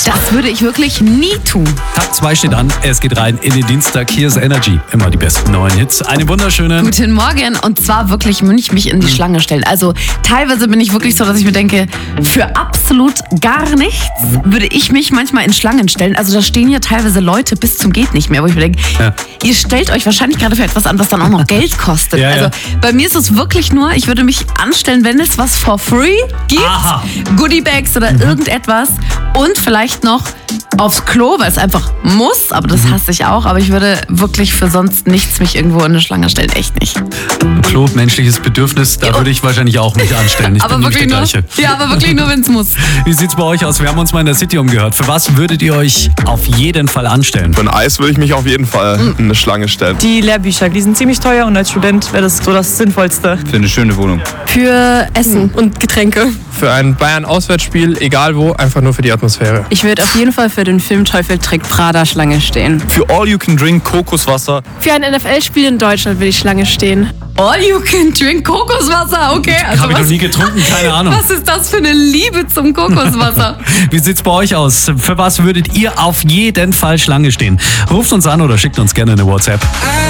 Das würde ich wirklich nie tun. Tag 2 steht an, es geht rein in den Dienstag. Hier ist Energy, immer die besten neuen Hits. Einen wunderschönen Guten Morgen. Und zwar wirklich muss ich mich in die Schlange stellen. Also teilweise bin ich wirklich so, dass ich mir denke, für absolut gar nichts würde ich mich manchmal in Schlangen stellen. Also da stehen hier teilweise Leute bis zum geht nicht mehr, wo ich mir denke, ihr stellt euch wahrscheinlich gerade für etwas an, was dann auch noch Geld kostet. Ja, also bei mir ist es wirklich nur, ich würde mich anstellen, wenn es was for free gibt, Goodiebags oder irgendetwas und vielleicht noch aufs Klo, weil es einfach muss, aber das hasse ich auch. Aber ich würde wirklich für sonst nichts mich irgendwo in eine Schlange stellen, echt nicht. Klo, menschliches Bedürfnis, da würde ich wahrscheinlich auch mich anstellen. Ich aber bin nämlich der Gleiche. Ja, aber wirklich nur, wenn es muss. Wie sieht's bei euch aus? Wir haben uns mal in der City umgehört. Für was würdet ihr euch auf jeden Fall anstellen? Für ein Eis würde ich mich auf jeden Fall in eine Schlange stellen. Die Lehrbücher, die sind ziemlich teuer und als Student wäre das so das Sinnvollste. Für eine schöne Wohnung. Für Essen und Getränke. Für ein Bayern-Auswärtsspiel, egal wo, einfach nur für die Atmosphäre. Ich würde auf jeden Fall für den Film Teufel trägt Prada Schlange stehen. Für All You Can Drink Kokoswasser. Für ein NFL-Spiel in Deutschland will ich Schlange stehen. All you can drink Kokoswasser, okay. Also Habe ich noch nie getrunken, keine Ahnung. Was ist das für eine Liebe zum Kokoswasser? Wie sieht's bei euch aus? Für was würdet ihr auf jeden Fall Schlange stehen? Ruft uns an oder schickt uns gerne eine WhatsApp.